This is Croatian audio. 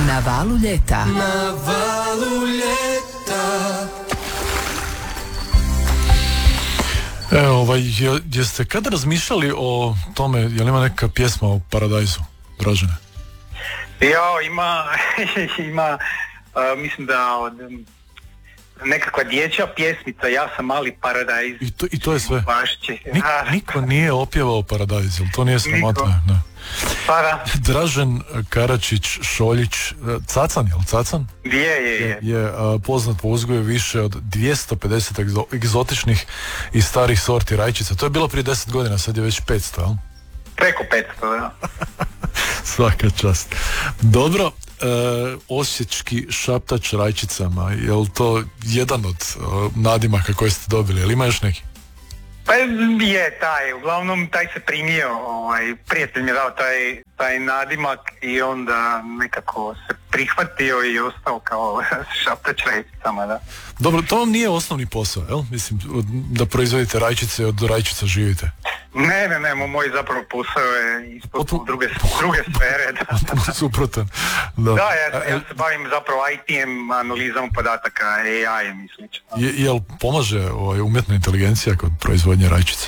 Na valu ljeta. Na valu ljeta. Evo, jeste kada razmišljali o tome, je li ima neka pjesma o Paradajzu, Dražene? Ima, mislim da nekakva dječja pjesmica, ja sam mali paradajz. I to je sve. Bašće. Niko nije opjevao Paradajz, jel to nije sramotno? Ne. Dražen Karačić Šoljić, Cacan, jel Cacan? Je poznat po uzgoju više od 250 egzotičnih i starih sorti rajčica. To je bilo prije 10 godina, sad je već 500, jel? Preko 500, da. Svaka čast. Dobro, osječki šaptač rajčicama, je li to jedan od nadimaka koje ste dobili, ili ima još neki? Pa je uglavnom taj se primio, prijatelj mi je dao taj nadimak i onda nekako se prihvatio i ostao kao šaptač rajčicama, da. Dobro, to vam nije osnovni posao, jel? Mislim, da proizvodite rajčice i od rajčica živite. Ne, moj zapravo posao je ispod druge sfere. Da. Suprotan. Da, ja se bavim zapravo IT-em, analizom podataka, AI-em i slično. Jel pomaže umjetna inteligencija kod proizvodnje rajčice?